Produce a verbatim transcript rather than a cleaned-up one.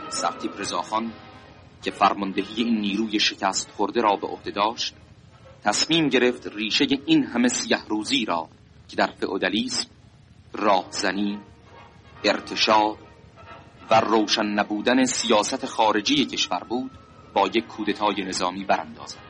سرتیپ رضاخان که فرماندهی این نیروی شکست خورده را به عهده داشت، تصمیم گرفت ریشه این همه سیه روزی را که در فئودالیسم، راهزنی، ارتشاد و روشن نبودن سیاست خارجی کشور بود با یک کودتای نظامی براندازد.